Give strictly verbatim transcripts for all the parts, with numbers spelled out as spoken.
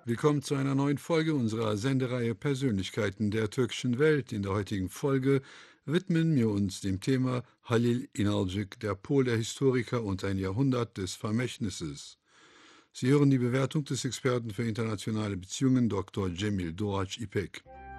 Willkommen zu einer neuen Folge unserer Sendereihe Persönlichkeiten der türkischen Welt. In der heutigen Folge widmen wir uns dem Thema Halil İnalcık, der Pol der Historiker und ein Jahrhundert des Vermächtnisses. Sie hören die Bewertung des Experten für internationale Beziehungen Doktor Cemil Doğaç İpek.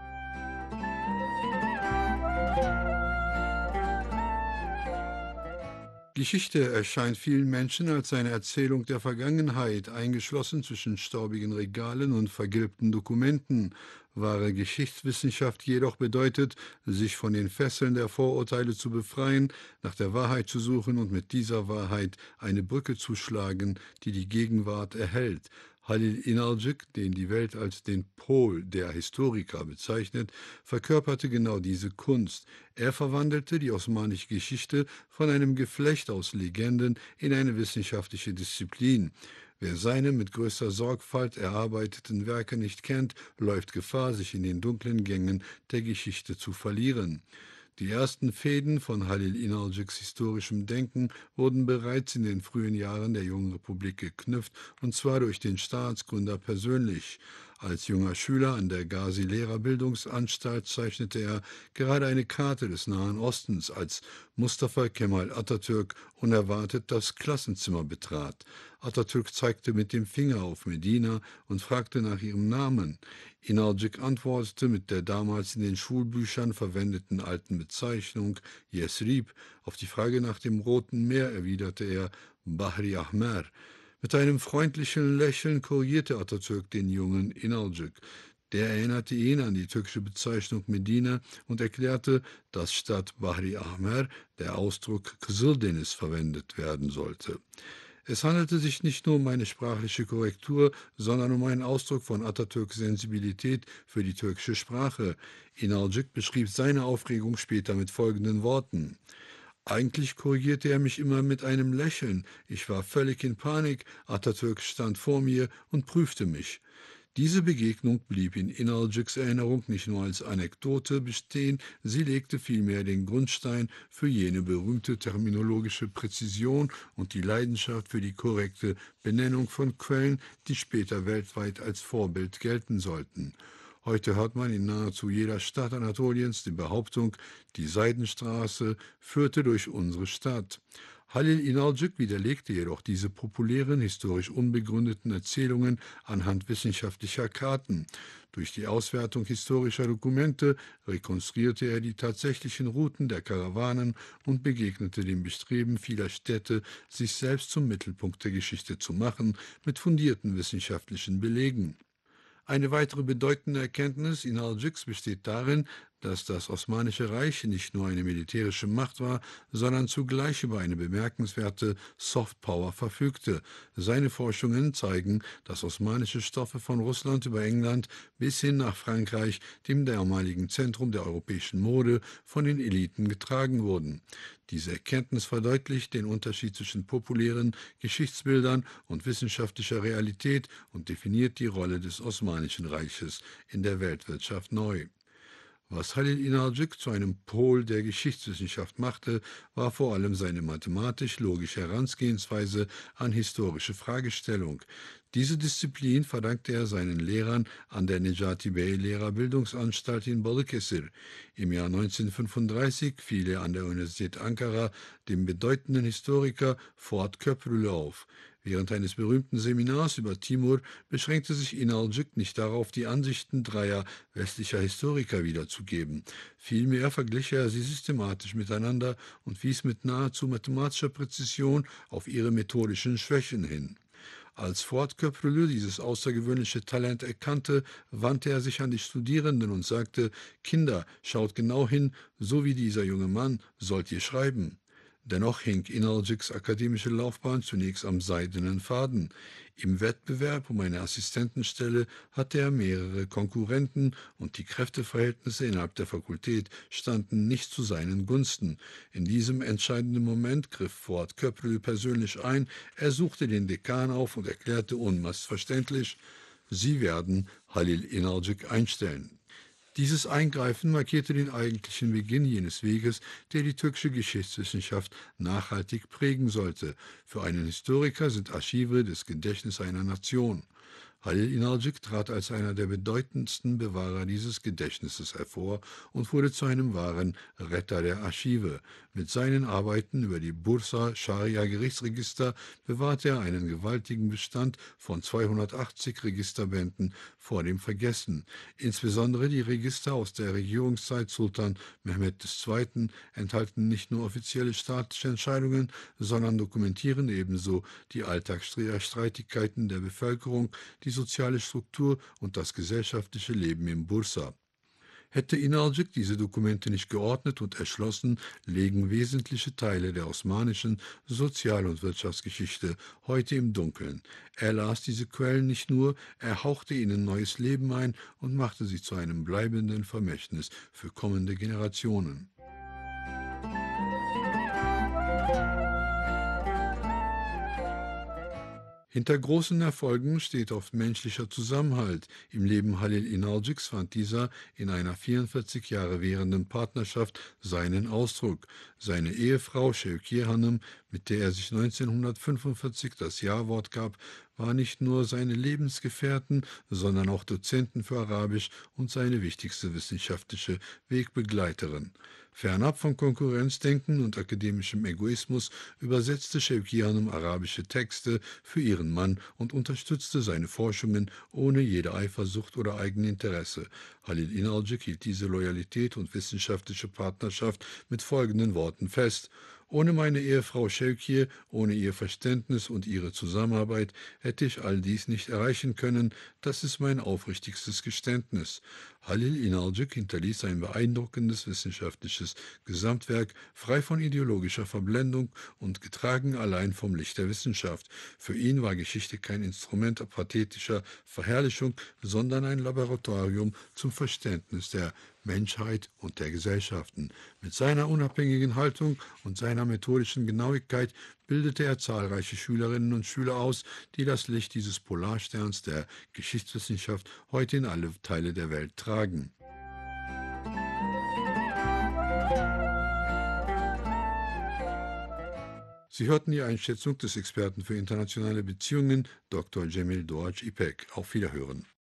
Geschichte erscheint vielen Menschen als eine Erzählung der Vergangenheit, eingeschlossen zwischen staubigen Regalen und vergilbten Dokumenten. Wahre Geschichtswissenschaft jedoch bedeutet, sich von den Fesseln der Vorurteile zu befreien, nach der Wahrheit zu suchen und mit dieser Wahrheit eine Brücke zu schlagen, die die Gegenwart erhält. Halil İnalcık, den die Welt als den Pol der Historiker bezeichnet, verkörperte genau diese Kunst. Er verwandelte die osmanische Geschichte von einem Geflecht aus Legenden in eine wissenschaftliche Disziplin. Wer seine mit größter Sorgfalt erarbeiteten Werke nicht kennt, läuft Gefahr, sich in den dunklen Gängen der Geschichte zu verlieren. Die ersten Fäden von Halil İnalcıks historischem Denken wurden bereits in den frühen Jahren der jungen Republik geknüpft, und zwar durch den Staatsgründer persönlich. Als junger Schüler an der Gazi-Lehrerbildungsanstalt zeichnete er gerade eine Karte des Nahen Ostens, als Mustafa Kemal Atatürk unerwartet das Klassenzimmer betrat. Atatürk zeigte mit dem Finger auf Medina und fragte nach ihrem Namen. İnalcık antwortete mit der damals in den Schulbüchern verwendeten alten Bezeichnung Yesrib. Auf die Frage nach dem Roten Meer erwiderte er Bahri Ahmer. Mit einem freundlichen Lächeln korrigierte Atatürk den jungen İnalcık. Der erinnerte ihn an die türkische Bezeichnung Medina und erklärte, dass statt Bahri Ahmer der Ausdruck Kızıldeniz verwendet werden sollte. Es handelte sich nicht nur um eine sprachliche Korrektur, sondern um einen Ausdruck von Atatürks Sensibilität für die türkische Sprache. İnalcık beschrieb seine Aufregung später mit folgenden Worten: Eigentlich korrigierte er mich immer mit einem Lächeln. Ich war völlig in Panik. Atatürk stand vor mir und prüfte mich. Diese Begegnung blieb in İnalcıks Erinnerung nicht nur als Anekdote bestehen, sie legte vielmehr den Grundstein für jene berühmte terminologische Präzision und die Leidenschaft für die korrekte Benennung von Quellen, die später weltweit als Vorbild gelten sollten. Heute hört man in nahezu jeder Stadt Anatoliens die Behauptung, die Seidenstraße führte durch unsere Stadt. Halil İnalcık widerlegte jedoch diese populären, historisch unbegründeten Erzählungen anhand wissenschaftlicher Karten. Durch die Auswertung historischer Dokumente rekonstruierte er die tatsächlichen Routen der Karawanen und begegnete dem Bestreben vieler Städte, sich selbst zum Mittelpunkt der Geschichte zu machen, mit fundierten wissenschaftlichen Belegen. Eine weitere bedeutende Erkenntnis İnalcıks besteht darin, dass das Osmanische Reich nicht nur eine militärische Macht war, sondern zugleich über eine bemerkenswerte Softpower verfügte. Seine Forschungen zeigen, dass osmanische Stoffe von Russland über England bis hin nach Frankreich, dem damaligen Zentrum der europäischen Mode, von den Eliten getragen wurden. Diese Erkenntnis verdeutlicht den Unterschied zwischen populären Geschichtsbildern und wissenschaftlicher Realität und definiert die Rolle des Osmanischen Reiches in der Weltwirtschaft neu. Was Halil İnalcık zu einem Pol der Geschichtswissenschaft machte, war vor allem seine mathematisch-logische Herangehensweise an historische Fragestellung. Diese Disziplin verdankte er seinen Lehrern an der Necati Bey Lehrerbildungsanstalt in Balıkesir. Im Jahr neunzehnhundertfünfunddreißig fiel er an der Universität Ankara dem bedeutenden Historiker Fuat Köprülü auf. Während eines berühmten Seminars über Timur beschränkte sich İnalcık nicht darauf, die Ansichten dreier westlicher Historiker wiederzugeben. Vielmehr verglich er sie systematisch miteinander und wies mit nahezu mathematischer Präzision auf ihre methodischen Schwächen hin. Als Fuat Köprülü dieses außergewöhnliche Talent erkannte, wandte er sich an die Studierenden und sagte: Kinder, schaut genau hin, so wie dieser junge Mann sollt ihr schreiben. Dennoch hing İnalcıks akademische Laufbahn zunächst am seidenen Faden. Im Wettbewerb um eine Assistentenstelle hatte er mehrere Konkurrenten und die Kräfteverhältnisse innerhalb der Fakultät standen nicht zu seinen Gunsten. In diesem entscheidenden Moment griff Fuat Köprülü persönlich ein, er suchte den Dekan auf und erklärte unmissverständlich: Sie werden Halil İnalcık einstellen. Dieses Eingreifen markierte den eigentlichen Beginn jenes Weges, der die türkische Geschichtswissenschaft nachhaltig prägen sollte. Für einen Historiker sind Archive das Gedächtnis einer Nation. Halil İnalcık trat als einer der bedeutendsten Bewahrer dieses Gedächtnisses hervor und wurde zu einem wahren Retter der Archive. Mit seinen Arbeiten über die Bursa-Scharia-Gerichtsregister bewahrte er einen gewaltigen Bestand von zweihundertachtzig Registerbänden vor dem Vergessen. Insbesondere die Register aus der Regierungszeit Sultan Mehmed der Zweite. enthalten nicht nur offizielle staatliche Entscheidungen, sondern dokumentieren ebenso die Alltagsstreitigkeiten der Bevölkerung, die soziale Struktur und das gesellschaftliche Leben im Bursa. Hätte Inalcik diese Dokumente nicht geordnet und erschlossen, lägen wesentliche Teile der osmanischen Sozial- und Wirtschaftsgeschichte heute im Dunkeln. Er las diese Quellen nicht nur, er hauchte ihnen neues Leben ein und machte sie zu einem bleibenden Vermächtnis für kommende Generationen. Hinter großen Erfolgen steht oft menschlicher Zusammenhalt. Im Leben Halil İnalcıks fand dieser in einer vierundvierzig Jahre währenden Partnerschaft seinen Ausdruck. Seine Ehefrau Şevkiye Hanım, mit der er sich neunzehnhundertfünfundvierzig das Ja-Wort gab, war nicht nur seine Lebensgefährtin, sondern auch Dozentin für Arabisch und seine wichtigste wissenschaftliche Wegbegleiterin. Fernab von Konkurrenzdenken und akademischem Egoismus übersetzte Şevkiye Hanım arabische Texte für ihren Mann und unterstützte seine Forschungen ohne jede Eifersucht oder Eigeninteresse. Halil İnalcık hielt diese Loyalität und wissenschaftliche Partnerschaft mit folgenden Worten fest: Ohne meine Ehefrau Şevkiye, ohne ihr Verständnis und ihre Zusammenarbeit hätte ich all dies nicht erreichen können. Das ist mein aufrichtigstes Geständnis. Halil İnalcık hinterließ ein beeindruckendes wissenschaftliches Gesamtwerk, frei von ideologischer Verblendung und getragen allein vom Licht der Wissenschaft. Für ihn war Geschichte kein Instrument pathetischer Verherrlichung, sondern ein Laboratorium zum Verständnis der Menschheit und der Gesellschaften. Mit seiner unabhängigen Haltung und seiner methodischen Genauigkeit bildete er zahlreiche Schülerinnen und Schüler aus, die das Licht dieses Polarsterns der Geschichtswissenschaft heute in alle Teile der Welt tragen. Sie hörten die Einschätzung des Experten für internationale Beziehungen, Doktor Cemil Doğaç İpek. Auf Wiederhören.